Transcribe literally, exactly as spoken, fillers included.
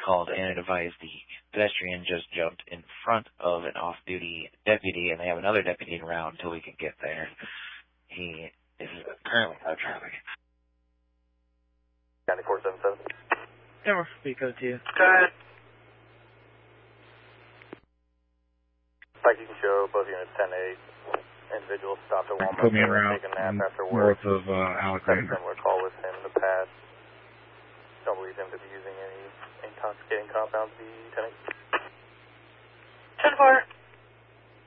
called and advised the pedestrian just jumped in front of an off-duty deputy, and they have another deputy around until we can get there. He is currently out of traffic. County four seven seven. Denver, Pico two. Go ahead. Like you can show both units ten eight. Individual stopped at Walmart. Put me around taking a nap after work. north of uh, Alexander. Similar call with him in the past. Don't believe him to be using any intoxicating compounds. The ten eight. ten four.